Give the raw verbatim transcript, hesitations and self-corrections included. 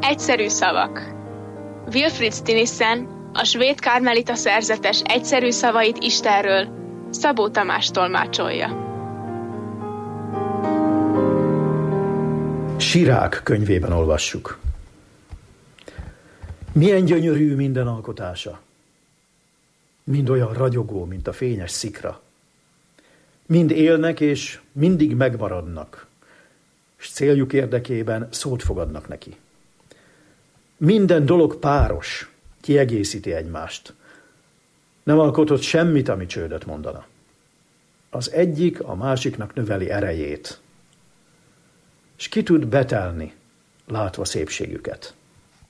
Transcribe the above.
Egyszerű szavak. Wilfrid Stinissen a svéd karmelita szerzetes egyszerű szavait Istenről Szabó Tamás tolmácsolja. Sirák könyvében olvassuk. Milyen gyönyörű minden alkotása. Mind olyan ragyogó, mint a fényes szikra. Mind élnek és mindig megmaradnak, s céljuk érdekében szót fogadnak neki. Minden dolog páros, kiegészíti egymást. Nem alkotott semmit, ami csődöt mondana. Az egyik a másiknak növeli erejét, s ki tud betelni, látva szépségüket.